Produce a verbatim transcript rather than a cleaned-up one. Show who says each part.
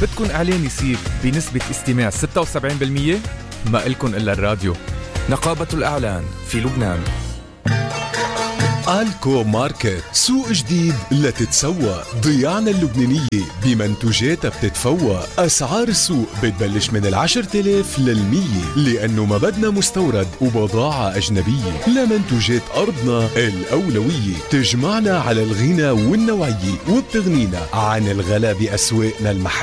Speaker 1: بدكن إعلان يصير بنسبة استماع ستة وسبعين بالمية؟ ما إلكن إلا الراديو.
Speaker 2: نقابة الإعلان في لبنان.
Speaker 3: آلكو ماركت، سوق جديد لتتسوق. ضياعنا اللبنانية بمنتوجاتها بتتفوق. أسعار السوق بتبلش من العشر تلاف للمية، لأنه ما بدنا مستورد وبضاعة أجنبية. لمنتوجات أرضنا الأولوية، تجمعنا على الغنى والنوعية وبتغنينا عن الغلا بأسواقنا المحلية.